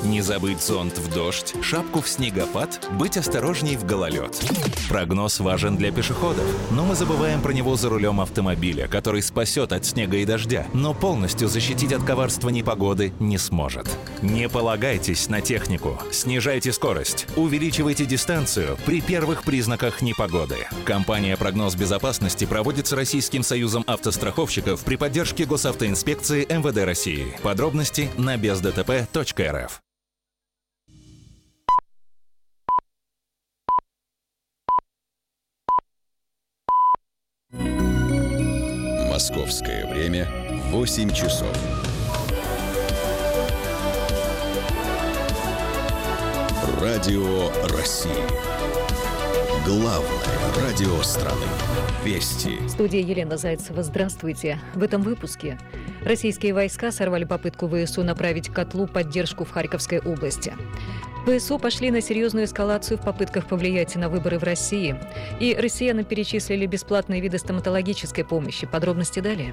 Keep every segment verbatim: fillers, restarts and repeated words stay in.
Не забыть зонт в дождь, шапку в снегопад, быть осторожней в гололед. Прогноз важен для пешеходов, но мы забываем про него за рулем автомобиля, который спасет от снега и дождя, но полностью защитить от коварства непогоды не сможет. Не полагайтесь на технику, снижайте скорость, увеличивайте дистанцию при первых признаках непогоды. Компания «Прогноз безопасности» проводит с Российским союзом автостраховщиков при поддержке Госавтоинспекции эм вэ дэ России. Подробности на без дэ тэ пэ точка эр эф. Московское время восемь часов. Радио России. Главное радио страны. Вести. Студия Елена Зайцева. Здравствуйте. В этом выпуске. Российские войска сорвали попытку вэ эс у направить к котлу поддержку в Харьковской области. вэ эс у пошли на серьезную эскалацию в попытках повлиять на выборы в России. И россиянам перечислили бесплатные виды стоматологической помощи. Подробности далее.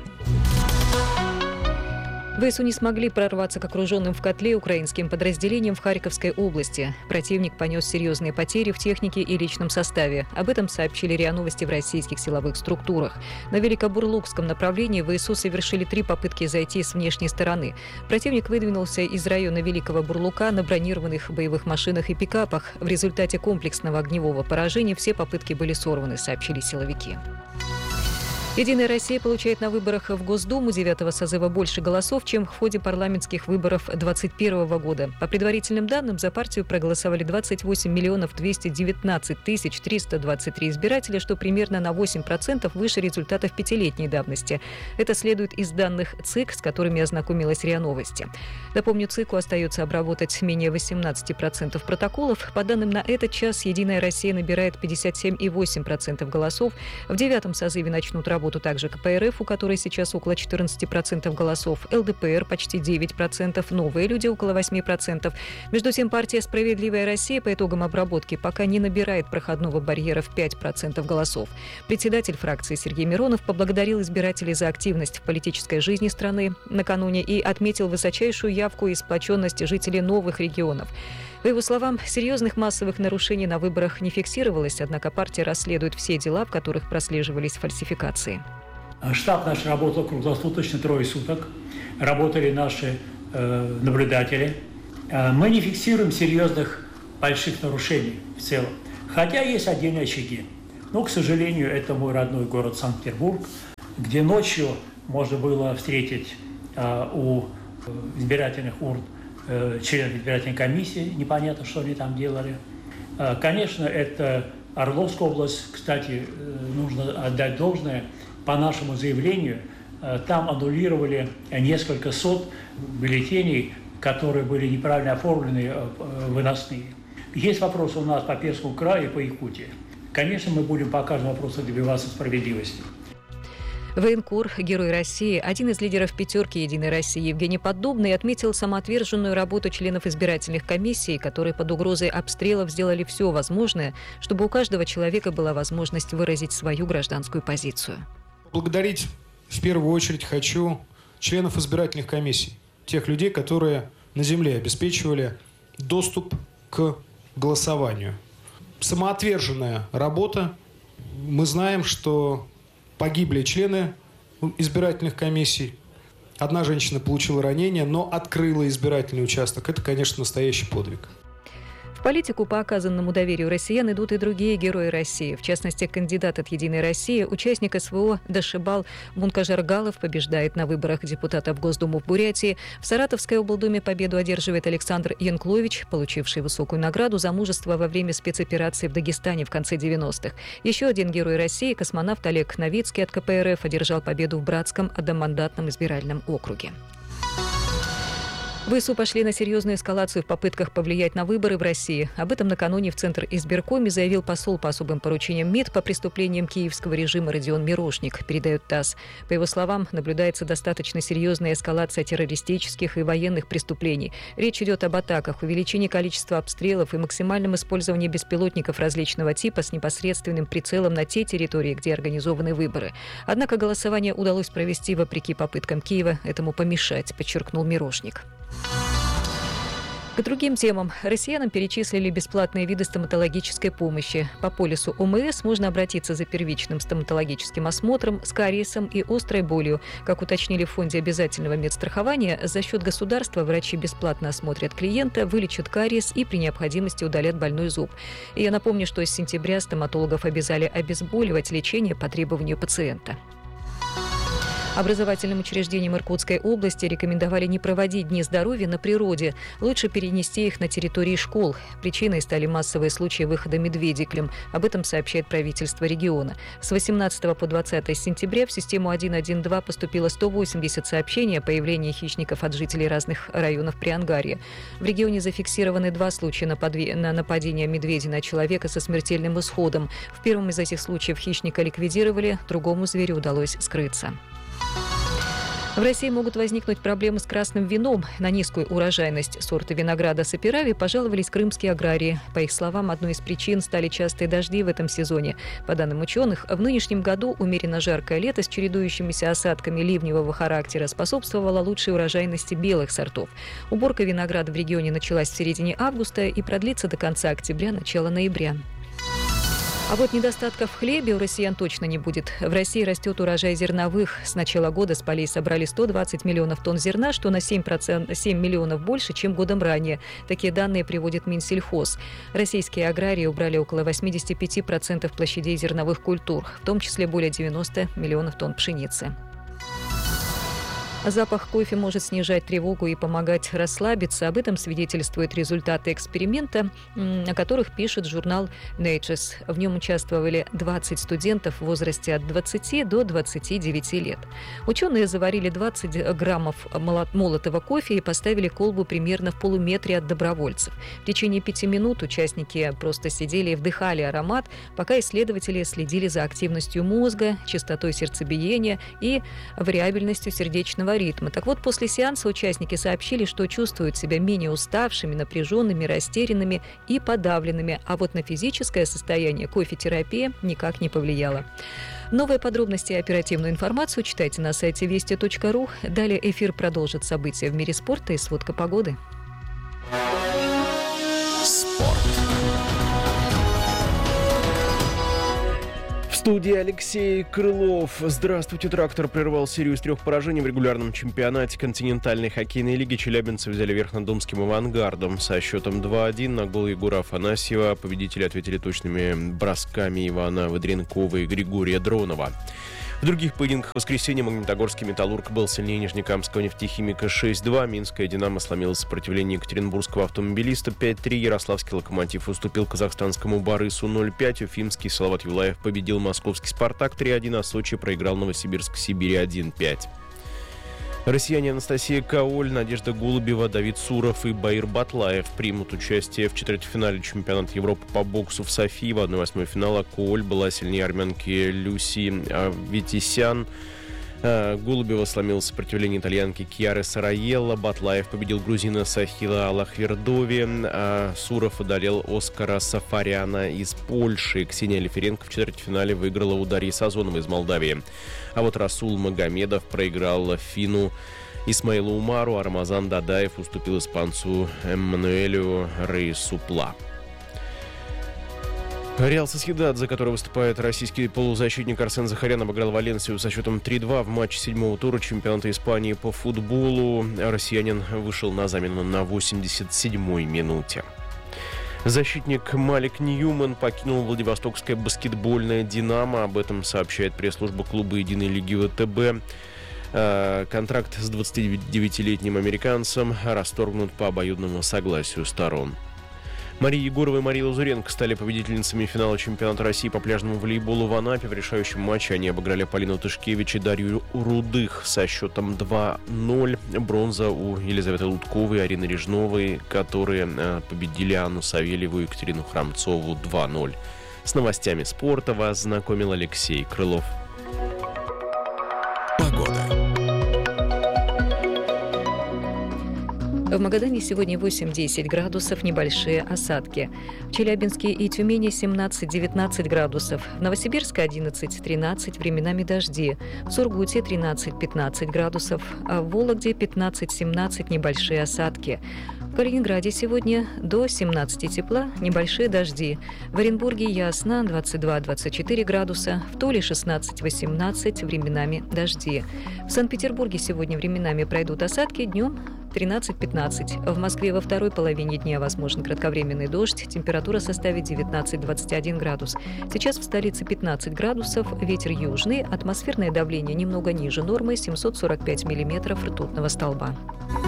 вэ эс у не смогли прорваться к окруженным в котле украинским подразделениям в Харьковской области. Противник понес серьезные потери в технике и личном составе. Об этом сообщили РИА Новости в российских силовых структурах. На Великобурлукском направлении вэ эс у совершили три попытки зайти с внешней стороны. Противник выдвинулся из района Великого Бурлука на бронированных боевых машинах и пикапах. В результате комплексного огневого поражения все попытки были сорваны, сообщили силовики. «Единая Россия» получает на выборах в Госдуму девятого созыва больше голосов, чем в ходе парламентских выборов двадцать первого года. По предварительным данным, за партию проголосовали двадцать восемь миллионов двести девятнадцать тысяч триста двадцать три избирателя, что примерно на восемь процентов выше результатов пятилетней давности. Это следует из данных ЦИК, с которыми ознакомилась РИА Новости. Напомню, ЦИКу остается обработать менее восемнадцать процентов протоколов. По данным на этот час, «Единая Россия» набирает пятьдесят семь целых восемь десятых процента голосов. В девятом созыве начнут работать также ка пэ эр эф, у которой сейчас около четырнадцать процентов голосов, эл дэ пэ эр почти девять процентов, «Новые люди» около восемь процентов. Между тем, партия «Справедливая Россия» по итогам обработки пока не набирает проходного барьера в пять процентов голосов. Председатель фракции Сергей Миронов поблагодарил избирателей за активность в политической жизни страны накануне и отметил высочайшую явку и сплоченность жителей новых регионов. По его словам, серьезных массовых нарушений на выборах не фиксировалось, однако партия расследует все дела, в которых прослеживались фальсификации. Штаб наш работал круглосуточно, трое суток. Работали наши э, наблюдатели. Э, мы не фиксируем серьезных больших нарушений в целом. Хотя есть отдельные очаги. Но, к сожалению, это мой родной город Санкт-Петербург, где ночью можно было встретить э, у избирательных урн членов избирательной комиссии, непонятно, что они там делали. Конечно, это Орловская область, кстати, нужно отдать должное, по нашему заявлению, там аннулировали несколько сот бюллетеней, которые были неправильно оформлены, выносные. Есть вопросы у нас по Пермскому краю и по Якутии. Конечно, мы будем по каждому вопросу добиваться справедливости. Военкор, Герой России, один из лидеров пятерки «Единой России» Евгений Поддубный отметил самоотверженную работу членов избирательных комиссий, которые под угрозой обстрелов сделали все возможное, чтобы у каждого человека была возможность выразить свою гражданскую позицию. Благодарить в первую очередь хочу членов избирательных комиссий, тех людей, которые на земле обеспечивали доступ к голосованию. Самоотверженная работа. Мы знаем, что погибли члены избирательных комиссий. Одна женщина получила ранение, но открыла избирательный участок. Это, конечно, настоящий подвиг. В политику по оказанному доверию россиян идут и другие герои России. В частности, кандидат от «Единой России», участник эс вэ о Дашибал Мункажаргалов побеждает на выборах депутата в Госдуму в Бурятии. В Саратовской облдуме победу одерживает Александр Янклович, получивший высокую награду за мужество во время спецоперации в Дагестане в конце девяностых. Еще один герой России, космонавт Олег Новицкий от ка пэ эр эф, одержал победу в Братском одномандатном избирательном округе. вэ эс у пошли на серьезную эскалацию в попытках повлиять на выборы в России. Об этом накануне в Центр избиркоме заявил посол по особым поручениям МИД по преступлениям киевского режима Родион Мирошник, передает ТАСС. По его словам, наблюдается достаточно серьезная эскалация террористических и военных преступлений. Речь идет об атаках, увеличении количества обстрелов и максимальном использовании беспилотников различного типа с непосредственным прицелом на те территории, где организованы выборы. Однако голосование удалось провести вопреки попыткам Киева этому помешать, подчеркнул Мирошник. К другим темам. Россиянам перечислили бесплатные виды стоматологической помощи. По полису ОМС можно обратиться за первичным стоматологическим осмотром, с кариесом и острой болью. Как уточнили в Фонде обязательного медстрахования, за счет государства врачи бесплатно осмотрят клиента, вылечат кариес и при необходимости удалят больной зуб. И я напомню, что с сентября стоматологов обязали обезболивать лечение по требованию пациента. Образовательным учреждениям Иркутской области рекомендовали не проводить Дни здоровья на природе. Лучше перенести их на территории школ. Причиной стали массовые случаи выхода медведей к ним. Об этом сообщает правительство региона. С восемнадцатого по двадцатое сентября в систему сто двадцать два поступило сто восемьдесят сообщений о появлении хищников от жителей разных районов Приангарья. В регионе зафиксированы два случая на нападение медведей на человека со смертельным исходом. В первом из этих случаев хищника ликвидировали, другому зверю удалось скрыться. В России могут возникнуть проблемы с красным вином. На низкую урожайность сорта винограда Саперави пожаловались крымские аграрии. По их словам, одной из причин стали частые дожди в этом сезоне. По данным ученых, в нынешнем году умеренно жаркое лето с чередующимися осадками ливневого характера способствовало лучшей урожайности белых сортов. Уборка винограда в регионе началась в середине августа и продлится до конца октября, начала ноября. А вот недостатков в хлебе у россиян точно не будет. В России растет урожай зерновых. С начала года с полей собрали сто двадцать миллионов тонн зерна, что на семь процентов, семь миллионов больше, чем годом ранее. Такие данные приводит Минсельхоз. Российские аграрии убрали около восемьдесят пять процентов площадей зерновых культур, в том числе более девяносто миллионов тонн пшеницы. Запах кофе может снижать тревогу и помогать расслабиться. Об этом свидетельствуют результаты эксперимента, о которых пишет журнал Nature. В нем участвовали двадцать студентов в возрасте от двадцати до двадцати девяти лет. Ученые заварили двадцать граммов молотого кофе и поставили колбу примерно в полуметре от добровольцев. В течение пяти минут участники просто сидели и вдыхали аромат, пока исследователи следили за активностью мозга, частотой сердцебиения и вариабельностью сердечного ритма. Так вот, после сеанса участники сообщили, что чувствуют себя менее уставшими, напряженными, растерянными и подавленными, а вот на физическое состояние кофетерапия никак не повлияла. Новые подробности и оперативную информацию читайте на сайте вести точка ру. Далее эфир продолжит события в мире спорта и сводка погоды. В студии Алексей Крылов. Здравствуйте. Трактор прервал серию из трех поражений в регулярном чемпионате континентальной хоккейной лиги. Челябинцы взяли верх над Домским «Авангардом» со счетом два один. На гол Егора Афанасьева победители ответили точными бросками Ивана Выдренкова и Григория Дронова. В других поединках в воскресенье Магнитогорский «Металлург» был сильнее Нижнекамского «Нефтехимика» шесть два. Минская «Динамо» сломила сопротивление екатеринбургского автомобилиста пять три. Ярославский «Локомотив» уступил казахстанскому «Барысу» ноль пять. Уфимский Салават Юлаев победил московский «Спартак» три один, а Сочи проиграл Новосибирск Сибири один пять. Россияне Анастасия Каоль, Надежда Голубева, Давид Суров и Баир Батлаев примут участие в четвертьфинале чемпионата Европы по боксу в Софии. В одной восьмой финала Каоль была сильнее армянки Люси Витисян. Голубева сломила сопротивление итальянки Кьяры Сараелла. Батлаев победил грузина Сахила Аллахвердови. А Суров одолел Оскара Сафаряна из Польши. Ксения Лиференко в четвертьфинале выиграла у Дарьи Сазоновой из Молдавии. А вот Расул Магомедов проиграл финну Исмаилу Умару, а Рамазан Дадаев уступил испанцу Эммануэлю Рейсупла. Реал Сосьедад, за который выступает российский полузащитник Арсен Захарян, обыграл Валенсию со счетом три два в матче седьмого тура чемпионата Испании по футболу. Россиянин вышел на замену на восемьдесят седьмой минуте. Защитник Малик Ньюман покинул Владивостокское баскетбольное «Динамо». Об этом сообщает пресс-служба клуба «Единой лиги ВТБ». Контракт с двадцатидевятилетним американцем расторгнут по обоюдному согласию сторон. Мария Егорова и Мария Лазуренко стали победительницами финала чемпионата России по пляжному волейболу в Анапе. В решающем матче они обыграли Полину Тышкевич и Дарью Рудых со счетом два ноль. Бронза у Елизаветы Лутковой и Арины Режновой, которые победили Анну Савельеву и Екатерину Храмцову два ноль. С новостями спорта вас знакомил Алексей Крылов. Погода. В Магадане сегодня восемь-десять градусов, небольшие осадки. В Челябинске и Тюмени семнадцать-девятнадцать градусов. В Новосибирске одиннадцать-тринадцать, временами дожди. В Сургуте тринадцать-пятнадцать градусов, а в Вологде пятнадцать-семнадцать, небольшие осадки. В Калининграде сегодня до семнадцати тепла, небольшие дожди. В Оренбурге ясно, двадцать два-двадцать четыре градуса. В Туле шестнадцать-восемнадцать, временами дожди. В Санкт-Петербурге сегодня временами пройдут осадки, днем тринадцать-пятнадцать. В Москве во второй половине дня возможен кратковременный дождь. Температура составит девятнадцать-двадцать один градус. Сейчас в столице пятнадцать градусов, ветер южный, атмосферное давление немного ниже нормы, семьсот сорок пять миллиметров ртутного столба.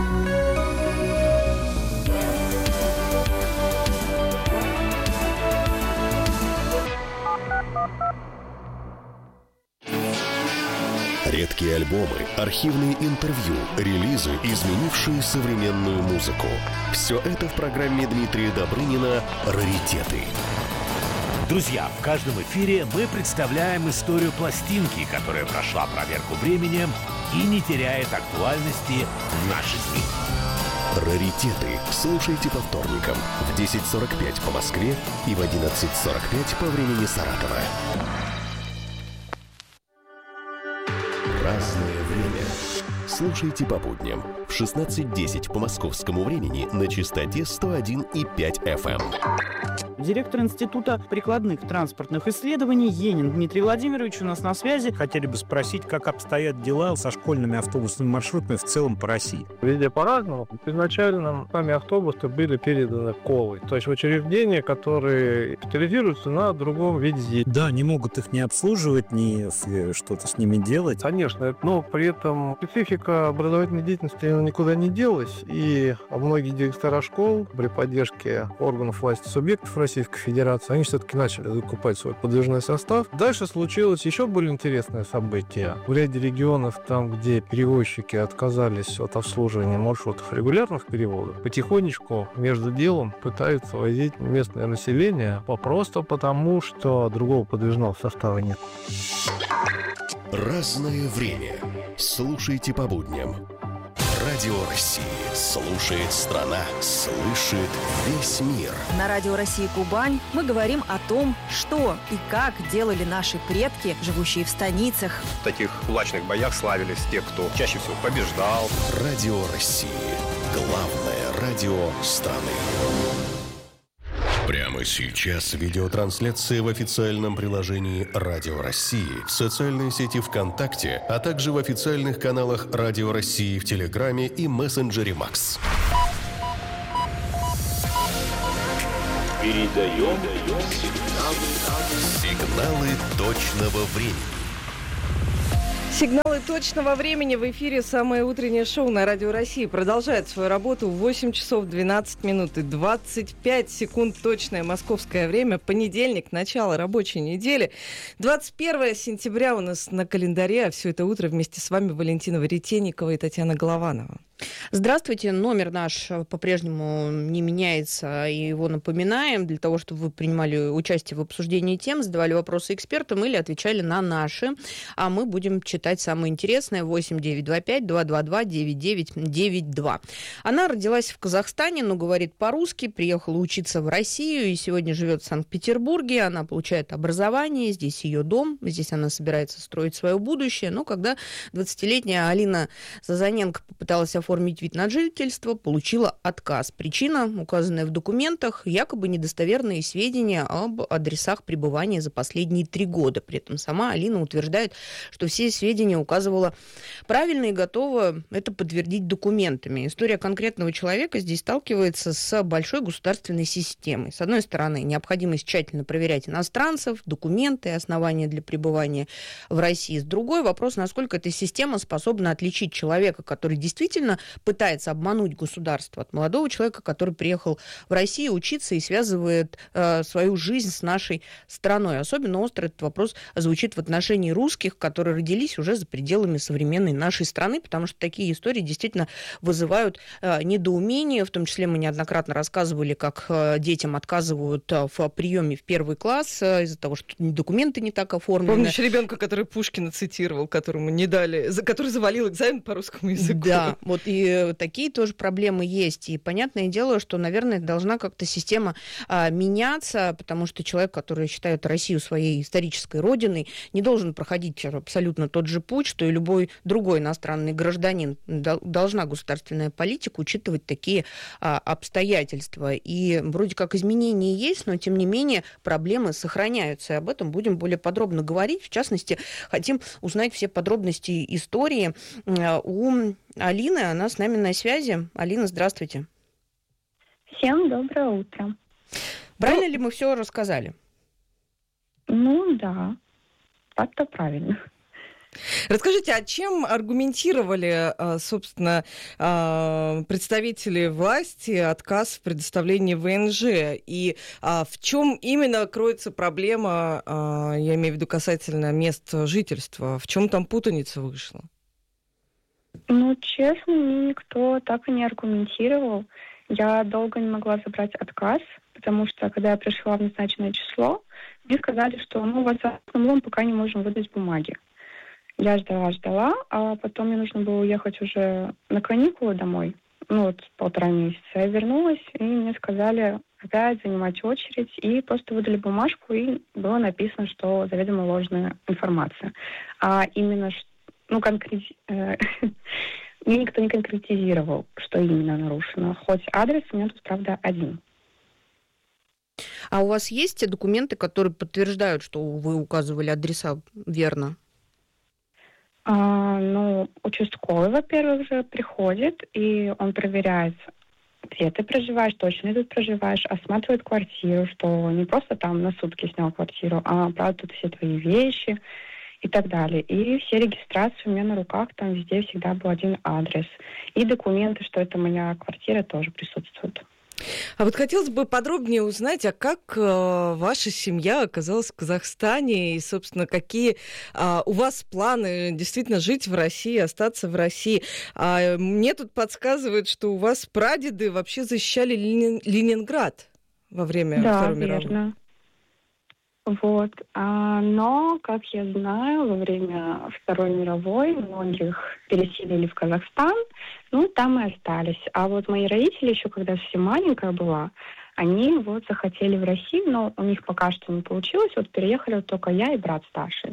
Редкие альбомы, архивные интервью, релизы, изменившие современную музыку. Все это в программе Дмитрия Добрынина «Раритеты». Друзья, в каждом эфире мы представляем историю пластинки, которая прошла проверку временем и не теряет актуальности в наши дни. «Раритеты» слушайте по вторникам в десять сорок пять по Москве и в одиннадцать сорок пять по времени Саратова. Разное время. Слушайте по будням в шестнадцать десять по московскому времени на частоте сто один и пять эф эм. Директор Института прикладных транспортных исследований Енин Дмитрий Владимирович у нас на связи. Хотели бы спросить, как обстоят дела со школьными автобусными маршрутами в целом по России? Везде по-разному. Изначально сами автобусы были переданы КОВы, то есть в учреждения, которые специализируются на другом виде деятельности. Да, не могут их не обслуживать, ни что-то с ними делать. Конечно, но при этом специфика образовательной деятельности никуда не делась, и многие директора школ при поддержке органов власти субъектов Российской Федерации, они все-таки начали закупать свой подвижной состав. Дальше случилось еще более интересное событие. В ряде регионов, там, где перевозчики отказались от обслуживания маршрутов регулярных переводов, потихонечку между делом пытаются возить местное население просто потому, что другого подвижного состава нет. Разное время. Слушайте по будням. Радио России. Слушает страна. Слышит весь мир. На Радио России Кубань мы говорим о том, что и как делали наши предки, живущие в станицах. В таких кулачных боях славились те, кто чаще всего побеждал. Радио России. Главное радио страны. Прямо сейчас видеотрансляция в официальном приложении Радио России, в социальной сети ВКонтакте, а также в официальных каналах Радио России в Телеграме и мессенджере Макс. Передаем сигналы точного времени. Сигналы точного времени в эфире. Самое утреннее шоу на Радио России продолжает свою работу в восемь часов двенадцать минут и двадцать пять секунд. Точное московское время. Понедельник, начало рабочей недели. двадцать первое сентября у нас на календаре. А все это утро вместе с вами Валентина Веретенникова и Татьяна Голованова. Здравствуйте. Номер наш по-прежнему не меняется, и его напоминаем для того, чтобы вы принимали участие в обсуждении тем, задавали вопросы экспертам или отвечали на наши. А мы будем читать самое интересное. восемь девятьсот двадцать пять двести двадцать два девяносто девять девяносто два. Она родилась в Казахстане, но говорит по-русски, приехала учиться в Россию и сегодня живет в Санкт-Петербурге. Она получает образование, здесь ее дом, здесь она собирается строить свое будущее. Но когда двадцатилетняя Алина Сазаненко попыталась оформить вид на жительство, получила отказ. Причина, указанная в документах, якобы недостоверные сведения об адресах пребывания за последние три года. При этом сама Алина утверждает, что все сведения указывала правильно и готова это подтвердить документами. История конкретного человека здесь сталкивается с большой государственной системой. С одной стороны, необходимость тщательно проверять иностранцев, документы, основания для пребывания в России. С другой, вопрос, насколько эта система способна отличить человека, который действительно пытается обмануть государство, от молодого человека, который приехал в Россию учиться и связывает э, свою жизнь с нашей страной. Особенно остро этот вопрос звучит в отношении русских, которые родились уже за пределами современной нашей страны, потому что такие истории действительно вызывают э, недоумение. В том числе мы неоднократно рассказывали, как э, детям отказывают э, в приеме в первый класс э, из-за того, что документы не так оформлены. Помнишь ребенка, который Пушкина цитировал, которому не дали, за, который завалил экзамен по русскому языку? Да, вот И такие тоже проблемы есть. И понятное дело, что, наверное, должна как-то система а, меняться, потому что человек, который считает Россию своей исторической родиной, не должен проходить абсолютно тот же путь, что и любой другой иностранный гражданин. Должна государственная политика учитывать такие а, обстоятельства. И вроде как изменения есть, но, тем не менее, проблемы сохраняются. И об этом будем более подробно говорить. В частности, хотим узнать все подробности истории у Алины. Она с нами на связи. Алина, здравствуйте. Всем доброе утро. Правильно ну, ли мы все рассказали? Ну да, так-то правильно. Расскажите, а чем аргументировали, собственно, представители власти отказ в предоставлении ВНЖ? И в чем именно кроется проблема, я имею в виду касательно мест жительства? В чем там путаница вышла? Ну, честно, мне никто так и не аргументировал. Я долго не могла забрать отказ, потому что, когда я пришла в назначенное число, мне сказали, что ну, у вас в основном пока не можем выдать бумаги. Я ждала, ждала, а потом мне нужно было уехать уже на каникулы домой. Ну, вот полтора месяца. Я вернулась, и мне сказали опять занимать очередь, и просто выдали бумажку, и было написано, что заведомо ложная информация. А именно, ну, конкрет... мне никто не конкретизировал, что именно нарушено. Хоть адрес у меня тут, правда, один. А у вас есть те документы, которые подтверждают, что вы указывали адреса верно? А, ну, участковый, во-первых, же приходит, и он проверяет, где ты проживаешь, точно ли ты проживаешь, осматривает квартиру, что не просто там на сутки снял квартиру, а, правда, тут все твои вещи и так далее. И все регистрации у меня на руках, там везде всегда был один адрес. И документы, что это моя квартира, тоже присутствуют. А вот хотелось бы подробнее узнать, а как э, ваша семья оказалась в Казахстане и, собственно, какие э, у вас планы действительно жить в России, остаться в России. А мне тут подсказывают, что у вас прадеды вообще защищали Ленин... Ленинград во время да, Второй мировой. Верно. Вот. А, но, как я знаю, во время Второй мировой многих переселили в Казахстан, ну, там и остались. А вот мои родители, еще когда совсем маленькая была, они вот захотели в Россию, но у них пока что не получилось. Вот переехали вот только я и брат старший.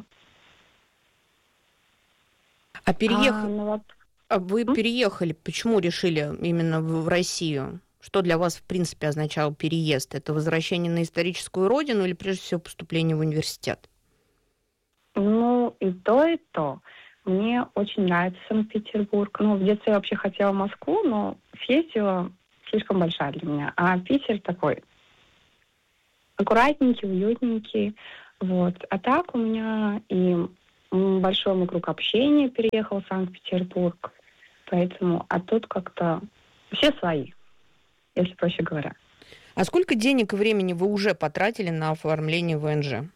А переехали? А, ну, вот... а вы М? переехали, почему решили именно в Россию? Что для вас, в принципе, означал переезд? Это возвращение на историческую родину или, прежде всего, поступление в университет? Ну, и то, и то. Мне очень нравится Санкт-Петербург. Ну, в детстве я вообще хотела в Москву, но съездила слишком большая для меня. А Питер такой аккуратненький, уютненький. Вот. А так у меня и большой мой круг общения переехал в Санкт-Петербург. Поэтому, а тут как-то все свои, если проще говоря. А сколько денег и времени вы уже потратили на оформление ВНЖ?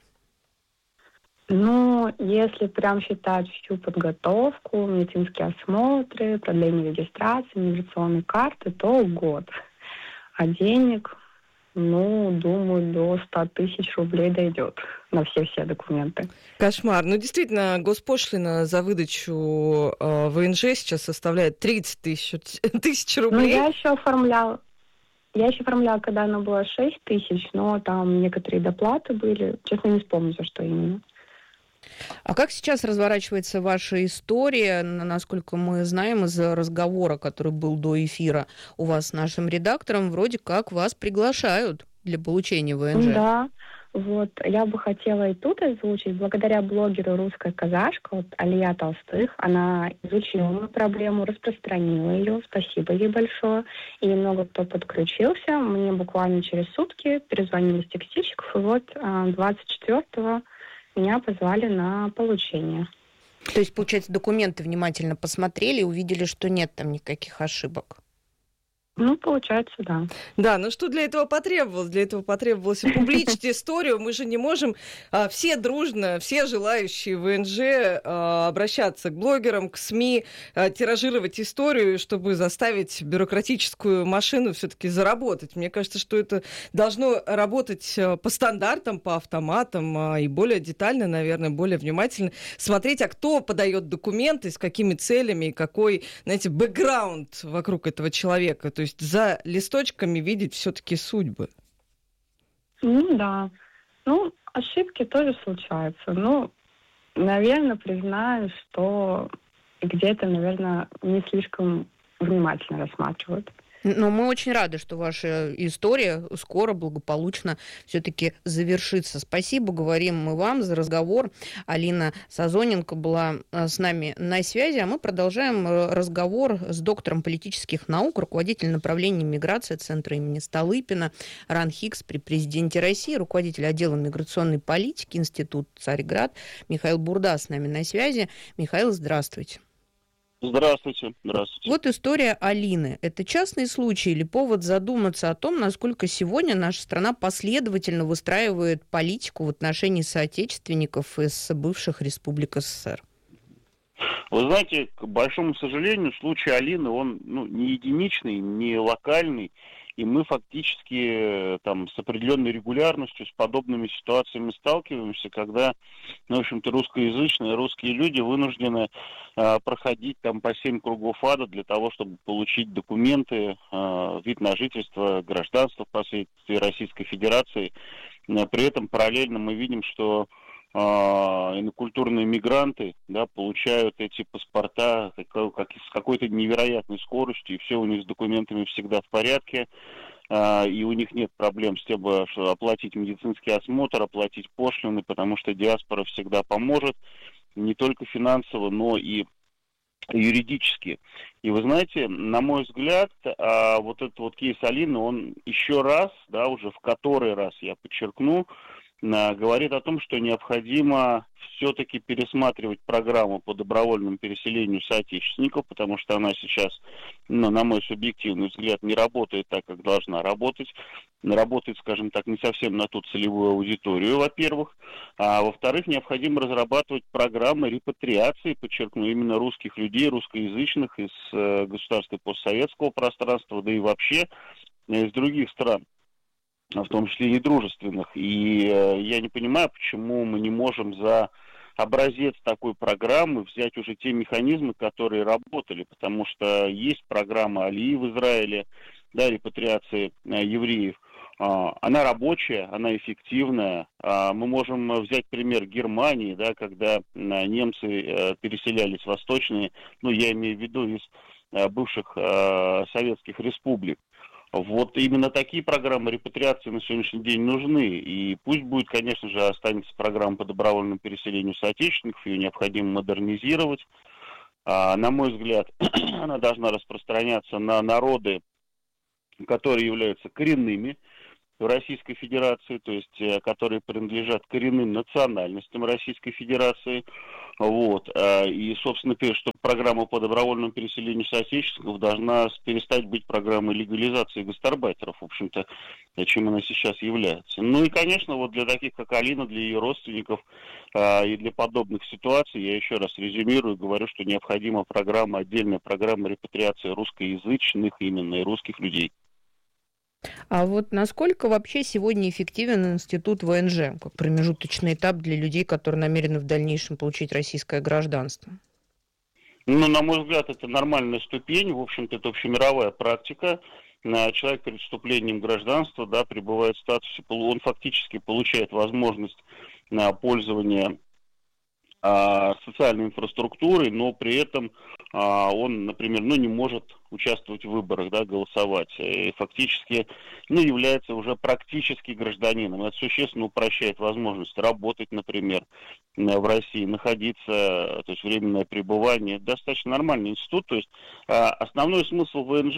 Ну, если прям считать всю подготовку, медицинские осмотры, продление регистрации, миграционной карты, то год. А денег, ну, думаю, до ста тысяч рублей дойдет на все-все документы. Кошмар. Ну, действительно, госпошлина за выдачу э, ВНЖ сейчас составляет тридцать тысяч рублей. Ну, я еще оформляла. Я еще оформляла, когда она была шесть тысяч, но там некоторые доплаты были. Честно, не вспомню, за что именно. А как сейчас разворачивается ваша история? Насколько мы знаем из разговора, который был до эфира у вас с нашим редактором, вроде как вас приглашают для получения ВНЖ. Да, вот. Я бы хотела и тут озвучить. Благодаря блогеру «Русская казашка», вот Алия Толстых, она изучила мою проблему, распространила ее. Спасибо ей большое. И много кто подключился. Мне буквально через сутки перезвонили с текстильщиков. И вот двадцать четвёртого меня позвали на получение. То есть, получается, документы внимательно посмотрели и увидели, что нет там никаких ошибок? Ну, получается, да. Да, но что для этого потребовалось? Для этого потребовалось публичить историю. Мы же не можем а, все дружно, все желающие в ВНЖ а, обращаться к блогерам, к СМИ, а, тиражировать историю, чтобы заставить бюрократическую машину все-таки заработать. Мне кажется, что это должно работать по стандартам, по автоматам а, и более детально, наверное, более внимательно смотреть, а кто подает документы, с какими целями и какой, знаете, бэкграунд вокруг этого человека. То есть за листочками видеть все-таки судьбы. Ну да. Ну, ошибки тоже случаются. Ну, наверное, признаю, что где-то, наверное, не слишком внимательно рассматривают. Но мы очень рады, что ваша история скоро, благополучно все-таки завершится. Спасибо, говорим мы вам за разговор. Алина Сазоненко была с нами на связи, а мы продолжаем разговор с доктором политических наук, руководителем направления миграции Центра имени Столыпина РАН ХИКС при президенте России, руководитель отдела миграционной политики Институт Царьград Михаил Бурда с нами на связи. Михаил, здравствуйте. Здравствуйте. Здравствуйте. Вот история Алины. Это частный случай или повод задуматься о том, насколько сегодня наша страна последовательно выстраивает политику в отношении соотечественников из бывших республик СССР? Вы знаете, к большому сожалению, случай Алины, он ну, не единичный, не локальный, и мы фактически там с определенной регулярностью с подобными ситуациями сталкиваемся, когда, ну, в общем-то, русскоязычные, русские люди вынуждены э, проходить там по семь кругов ада для того, чтобы получить документы, э, вид на жительство, гражданство впоследствии Российской Федерации. Э, при этом параллельно мы видим, что инокультурные мигранты, да, получают эти паспорта как, как, с какой-то невероятной скоростью, и все у них с документами всегда в порядке, и у них нет проблем с тем, что оплатить медицинский осмотр, оплатить пошлины, потому что диаспора всегда поможет, не только финансово, но и юридически. И вы знаете, на мой взгляд, вот этот вот кейс Алины, он еще раз, да, уже в который раз, я подчеркну, говорит о том, что необходимо все-таки пересматривать программу по добровольному переселению соотечественников, потому что она сейчас, ну, на мой субъективный взгляд, не работает так, как должна работать. Работает, скажем так, не совсем на ту целевую аудиторию, во-первых. А во-вторых, необходимо разрабатывать программы репатриации, подчеркну, именно русских людей, русскоязычных из э, государства постсоветского пространства, да и вообще из других стран, в том числе и дружественных. И э, я не понимаю, почему мы не можем за образец такой программы взять уже те механизмы, которые работали, потому что есть программа Алии в Израиле, да, репатриации э, евреев. Э, она рабочая, она эффективная. Э, мы можем взять пример Германии, да, когда э, немцы э, переселялись восточные, ну, я имею в виду из э, бывших э, советских республик. Вот именно такие программы репатриации на сегодняшний день нужны. И пусть будет, конечно же, останется программа по добровольному переселению соотечественников, ее необходимо модернизировать. А, на мой взгляд, она должна распространяться на народы, которые являются коренными в Российской Федерации, то есть которые принадлежат коренным национальностям Российской Федерации. Вот. И, собственно, что программа по добровольному переселению соотечественников должна перестать быть программой легализации гастарбайтеров, в общем-то, чем она сейчас является. Ну и, конечно, вот для таких, как Алина, для ее родственников и для подобных ситуаций, я еще раз резюмирую, говорю, что необходима программа, отдельная программа репатриации русскоязычных именно и русских людей. А вот насколько вообще сегодня эффективен институт ВНЖ, как промежуточный этап для людей, которые намерены в дальнейшем получить российское гражданство? Ну, на мой взгляд, это нормальная ступень, в общем-то, это общемировая практика. Человек перед вступлением в гражданство, да, пребывает в статусе, он фактически получает возможность на пользование а, социальной инфраструктурой, но при этом а, он, например, ну, не может участвовать в выборах, да, голосовать, и фактически, ну, является уже практически гражданином. Это существенно упрощает возможность работать, например, в России, находиться, то есть временное пребывание. Это достаточно нормальный институт. То есть а, основной смысл ВНЖ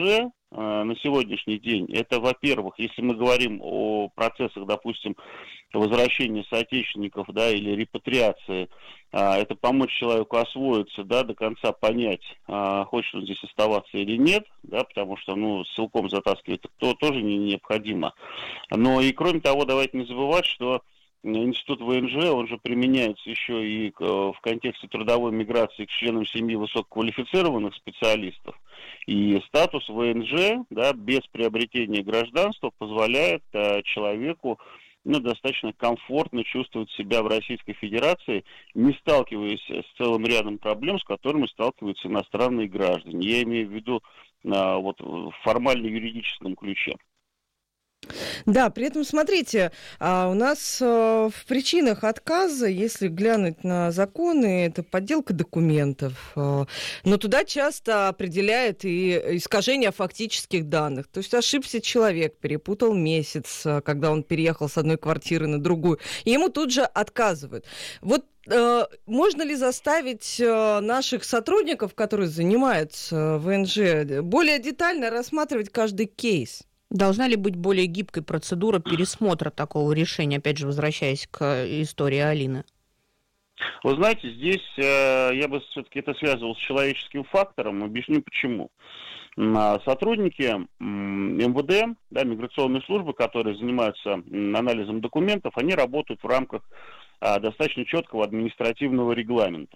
на сегодняшний день, это, во-первых, если мы говорим о процессах, допустим, возвращения соотечественников, да, или репатриации, это помочь человеку освоиться, да, до конца понять, хочет он здесь оставаться или нет, да, потому что, ну, силком затаскивать то тоже не необходимо. Но и, кроме того, давайте не забывать, что Институт ВНЖ, он же применяется еще и в контексте трудовой миграции к членам семьи высококвалифицированных специалистов. И статус ВНЖ, да, без приобретения гражданства позволяет а, человеку, ну, достаточно комфортно чувствовать себя в Российской Федерации, не сталкиваясь с целым рядом проблем, с которыми сталкиваются иностранные граждане. Я имею в виду а, вот, в формально-юридическом ключе. Да, при этом, смотрите, у нас в причинах отказа, если глянуть на законы, это подделка документов, но туда часто определяют и искажение фактических данных. То есть ошибся человек, перепутал месяц, когда он переехал с одной квартиры на другую, и ему тут же отказывают. Вот можно ли заставить наших сотрудников, которые занимаются ВНЖ, более детально рассматривать каждый кейс? Должна ли быть более гибкой процедура пересмотра такого решения, опять же, возвращаясь к истории Алины? Вы знаете, здесь э, я бы все-таки это связывал с человеческим фактором, объясню почему. Сотрудники эм вэ дэ, да, миграционной службы, которые занимаются анализом документов, они работают в рамках э, достаточно четкого административного регламента.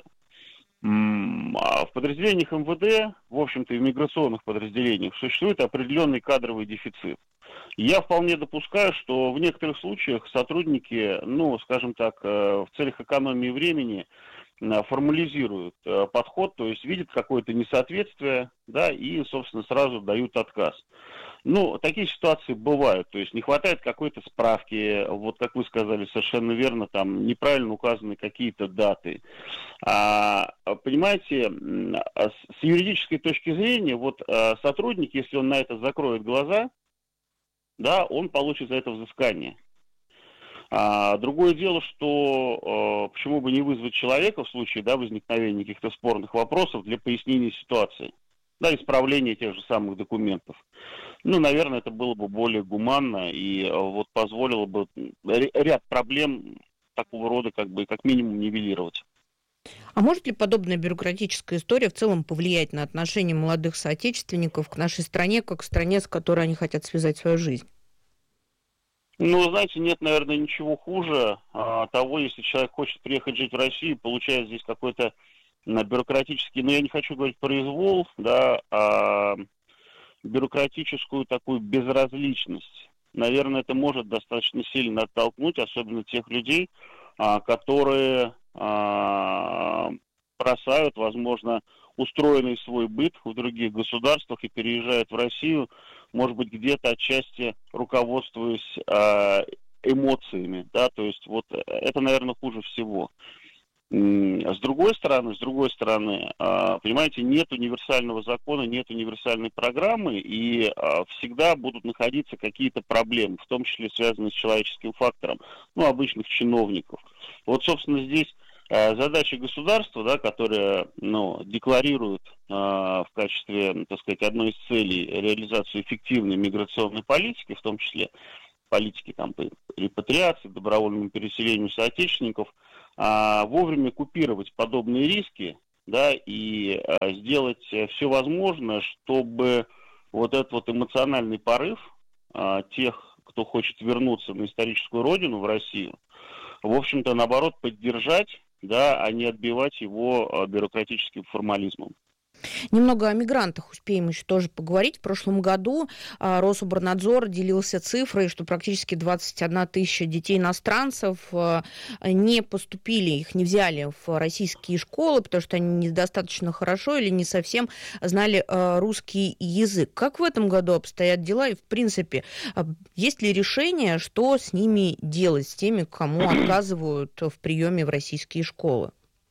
В подразделениях эм вэ дэ, в общем-то и в миграционных подразделениях, существует определенный кадровый дефицит. Я вполне допускаю, что в некоторых случаях сотрудники, ну, скажем так, в целях экономии времени формализируют подход, то есть видят какое-то несоответствие, да, и, собственно, сразу дают отказ. Ну, такие ситуации бывают, то есть не хватает какой-то справки, вот как вы сказали совершенно верно, там неправильно указаны какие-то даты. А, понимаете, с юридической точки зрения, вот сотрудник, если он на это закроет глаза, да, он получит за это взыскание. А, другое дело, что э, почему бы не вызвать человека в случае, да, возникновения каких-то спорных вопросов для пояснения ситуации, да, исправления тех же самых документов. Ну, наверное, это было бы более гуманно и э, вот позволило бы ряд проблем такого рода как бы как минимум нивелировать. А может ли подобная бюрократическая история в целом повлиять на отношение молодых соотечественников к нашей стране, как к стране, с которой они хотят связать свою жизнь? Ну, знаете, нет, наверное, ничего хуже а, того, если человек хочет приехать жить в Россию, получает здесь какой-то а, бюрократический, ну, я не хочу говорить произвол, да, а бюрократическую такую безразличность. Наверное, это может достаточно сильно оттолкнуть, особенно тех людей, а, которые а, бросают, возможно, устроенный свой быт в других государствах и переезжают в Россию, может быть, где-то отчасти руководствуясь э, эмоциями, да, то есть вот это, наверное, хуже всего. С другой стороны, с другой стороны, э, понимаете, нет универсального закона, нет универсальной программы, и э, всегда будут находиться какие-то проблемы, в том числе связанные с человеческим фактором, ну, обычных чиновников. Вот, собственно, здесь задача государства, да, которая, ну, декларирует э, в качестве, так сказать, одной из целей реализацию эффективной миграционной политики, в том числе политики там, по репатриации, добровольному переселению соотечественников, э, вовремя купировать подобные риски, да, и э, сделать все возможное, чтобы вот этот вот эмоциональный порыв э, тех, кто хочет вернуться на историческую родину, в Россию, в общем-то, наоборот, поддержать, да, а не отбивать его бюрократическим формализмом. Немного о мигрантах успеем еще тоже поговорить. В прошлом году Рособорнадзор делился цифрой, что практически двадцать одна тысяча детей-иностранцев не поступили, их не взяли в российские школы, потому что они недостаточно хорошо или не совсем знали русский язык. Как в этом году обстоят дела? И, в принципе, есть ли решение, что с ними делать, с теми, кому отказывают в приеме в российские школы?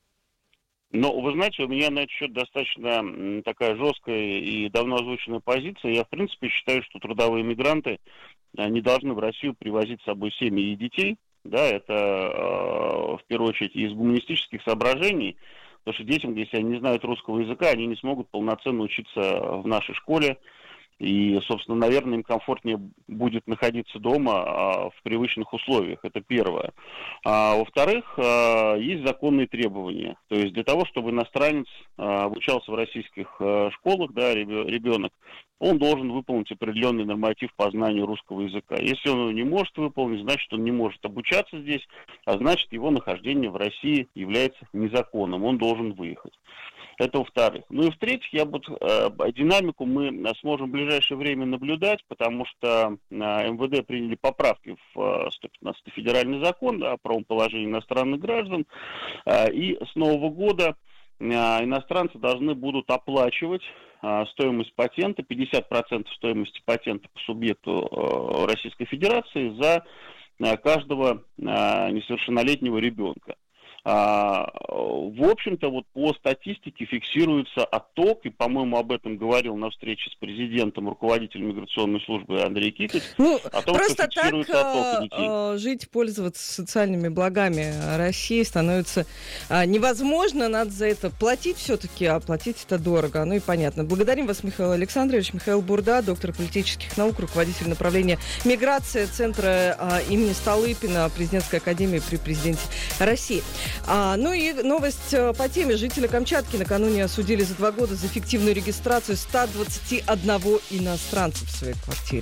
Но, вы знаете, у меня на этот счет достаточно такая жесткая и давно озвученная позиция. Я, в принципе, считаю, что трудовые мигранты не должны в Россию привозить с собой семьи и детей. Да, это, в первую очередь, из гуманистических соображений, потому что детям, если они не знают русского языка, они не смогут полноценно учиться в нашей школе. И, собственно, наверное, им комфортнее будет находиться дома а, в привычных условиях. Это первое. А, во-вторых, а, есть законные требования. То есть для того, чтобы иностранец а, обучался в российских а, школах, да, ребенок, он должен выполнить определенный норматив по знанию русского языка. Если он его не может выполнить, значит, он не может обучаться здесь, а значит, его нахождение в России является незаконным. Он должен выехать. Это во-вторых. Ну и в-третьих, я вот, э, динамику мы сможем в ближайшее время наблюдать, потому что э, эм вэ дэ приняли поправки в э, сто пятнадцатый федеральный закон, да, о правом положении иностранных граждан, э, и с нового года э, иностранцы должны будут оплачивать э, стоимость патента, пятьдесят процентов стоимости патента по субъекту э, Российской Федерации за э, каждого э, несовершеннолетнего ребенка. А, в общем-то, вот по статистике фиксируется отток, и, по-моему, об этом говорил на встрече с президентом руководитель миграционной службы Андрей Кикоть. Ну, о том, просто что фиксируется так отток детей. А, жить, пользоваться социальными благами России становится а, невозможно, надо за это платить все-таки, а платить это дорого, ну и понятно. Благодарим вас, Михаил Александрович. Михаил Бурда, доктор политических наук, руководитель направления миграция Центра а, имени Столыпина Президентской академии при президенте России. А, ну и новость по теме. Жители Камчатки накануне осудили за два года за фиктивную регистрацию ста двадцати одного иностранца в своей квартире.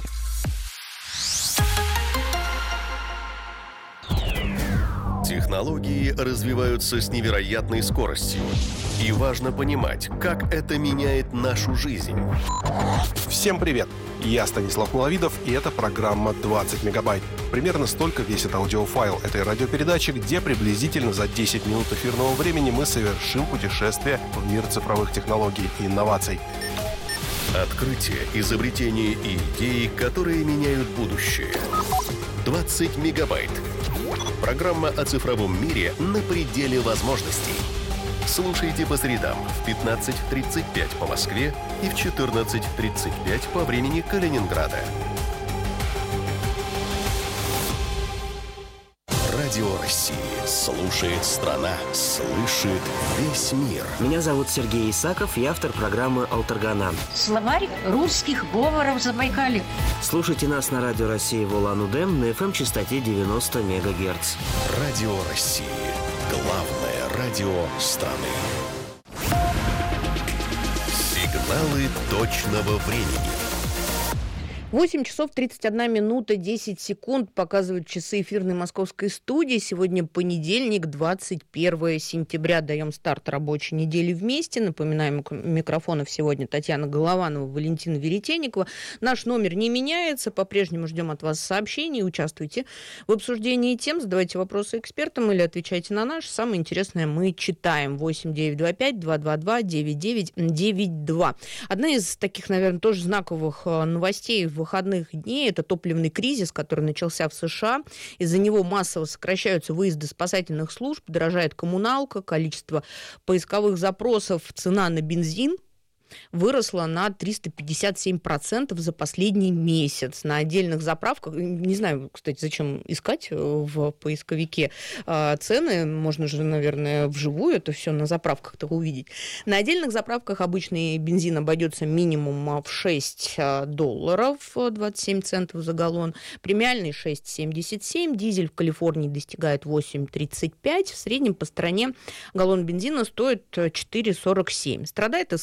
Технологии развиваются с невероятной скоростью. И важно понимать, как это меняет нашу жизнь. Всем привет! Я Станислав Маловидов, и это программа двадцать мегабайт. Примерно столько весит аудиофайл этой радиопередачи, где приблизительно за десять минут эфирного времени мы совершим путешествие в мир цифровых технологий и инноваций. Открытия, изобретения и идеи, которые меняют будущее. двадцать мегабайт. Программа о цифровом мире на пределе возможностей. Слушайте по средам в пятнадцать тридцать пять по Москве и в четырнадцать тридцать пять по времени Калининграда. Радио России. Слушает страна. Слышит весь мир. Меня зовут Сергей Исаков, я автор программы «Алтаргана». Словарь русских говоров Забайкалья. Слушайте нас на Радио России в Улан-Удэ на эф эм-частоте девяносто мегагерц. Радио России. Главное радио страны. Сигналы точного времени. восемь часов тридцать одна минута десять секунд показывают часы эфирной московской студии. Сегодня понедельник, двадцать первое сентября. Даем старт рабочей недели вместе. Напоминаем, у микрофонов сегодня Татьяна Голованова, Валентина Веретенникова. Наш номер не меняется. По-прежнему ждем от вас сообщений. Участвуйте в обсуждении тем, задавайте вопросы экспертам или отвечайте на наши. Самое интересное мы читаем. восемь девятьсот двадцать пять двести двадцать два девяносто девять девяносто два. Одна из таких, наверное, тоже знаковых новостей в выходных дней — это топливный кризис, который начался в США. Из-за него массово сокращаются выезды спасательных служб, дорожает коммуналка, количество поисковых запросов, цена на бензин выросла на триста пятьдесят семь процентов за последний месяц. На отдельных заправках, не знаю, кстати, зачем искать в поисковике цены, можно же, наверное, вживую это все на заправках-то увидеть. На отдельных заправках обычный бензин обойдется минимум в шесть долларов, двадцать семь центов за галлон, премиальный шесть семьдесят семь, дизель в Калифорнии достигает восемь тридцать пять, в среднем по стране галлон бензина стоит четыре сорок семь. Страдает